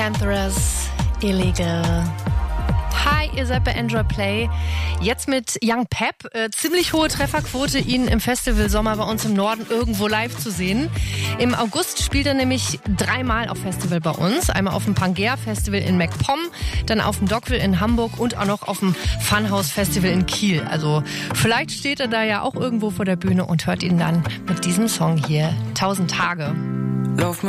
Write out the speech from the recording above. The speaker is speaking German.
Anthrax, Illegal. Hi, ihr seid bei Enjoy Play. Jetzt mit Young Pep. Ziemlich hohe Trefferquote, ihn im Festival Sommer bei uns im Norden irgendwo live zu sehen. Im August spielt er nämlich 3-mal auf Festival bei uns. Einmal auf dem Pangea Festival in MacPom, dann auf dem Dockville in Hamburg und auch noch auf dem Funhouse Festival in Kiel. Also vielleicht steht er da ja auch irgendwo vor der Bühne und hört ihn dann mit diesem Song hier 1000 Tage. Lauf mit